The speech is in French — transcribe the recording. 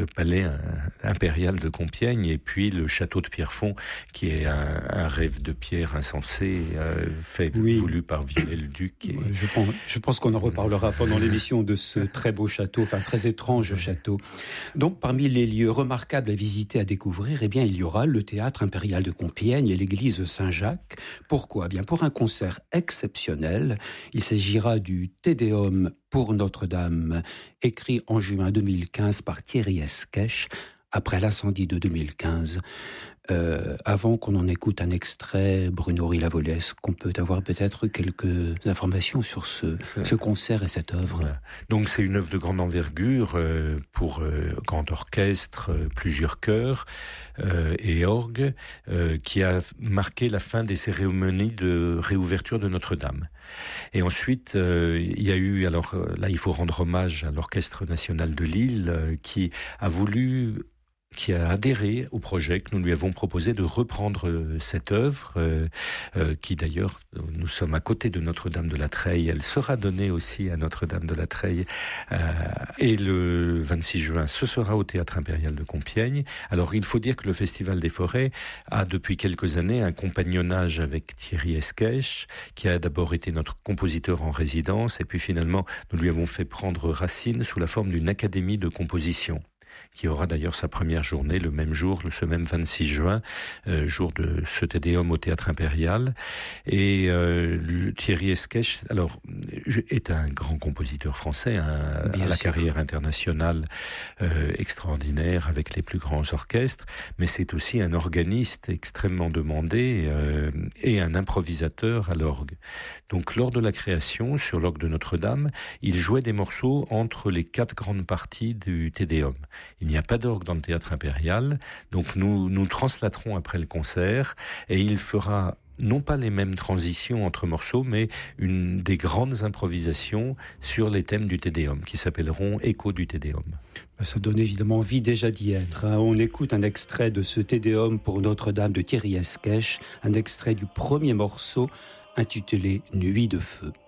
le palais impérial de Compiègne, et puis le château de Pierrefonds, qui est un rêve de pierre insensé, voulu par Viollet-le-Duc. Et... Je pense qu'on en reparlera pendant l'émission de ce très beau château, enfin très étrange château. Donc, parmi les lieux remarquables à visiter, à découvrir, il y aura le théâtre impérial de Compiègne et l'église Saint-Jacques. Pourquoi ? Bien, pour un concert exceptionnel. Il s'agira du Te Deum pour Notre-Dame, écrit en juin 2015 par Thierry Esquèche, après l'incendie de 2015. Avant qu'on en écoute un extrait, Bruno Rilavolès, est-ce qu'on peut avoir peut-être quelques informations sur ce concert et cette œuvre ? Voilà. Donc c'est une œuvre de grande envergure pour grand orchestre, plusieurs chœurs et orgues, qui a marqué la fin des cérémonies de réouverture de Notre-Dame. Et ensuite, il y a eu, alors là il faut rendre hommage à l'Orchestre National de Lille, qui a adhéré au projet que nous lui avons proposé de reprendre cette œuvre, qui d'ailleurs, nous sommes à côté de Notre-Dame de la Treille. Elle sera donnée aussi à Notre-Dame de la Treille. Et le 26 juin, ce sera au Théâtre Impérial de Compiègne. Alors, il faut dire que le Festival des Forêts a depuis quelques années un compagnonnage avec Thierry Esquèche, qui a d'abord été notre compositeur en résidence, et puis finalement, nous lui avons fait prendre racine sous la forme d'une académie de composition, qui aura d'ailleurs sa première journée le même jour, ce même 26 juin, jour de ce Te Deum au Théâtre Impérial. Et Thierry Esquèche, alors, est un grand compositeur français, à la carrière internationale extraordinaire, avec les plus grands orchestres, mais c'est aussi un organiste extrêmement demandé et un improvisateur à l'orgue. Donc, lors de la création, sur l'orgue de Notre-Dame, il jouait des morceaux entre les 4 grandes parties du Te Deum. Il n'y a pas d'orgue dans le Théâtre Impérial, donc nous translaterons après le concert, et il fera non pas les mêmes transitions entre morceaux, mais des grandes improvisations sur les thèmes du Te Deum, qui s'appelleront Échos du Te Deum. Ça donne évidemment envie déjà d'y être. On écoute un extrait de ce Te Deum pour Notre-Dame de Thierry Esquèche, un extrait du premier morceau intitulé Nuit de feu.